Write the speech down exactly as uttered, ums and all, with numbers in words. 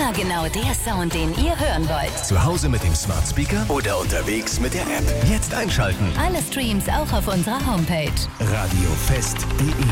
Immer genau der Sound, den ihr hören wollt. Zu Hause mit dem Smart Speaker oder unterwegs mit der App. Jetzt einschalten. Alle Streams auch auf unserer Homepage. radiofest punkt de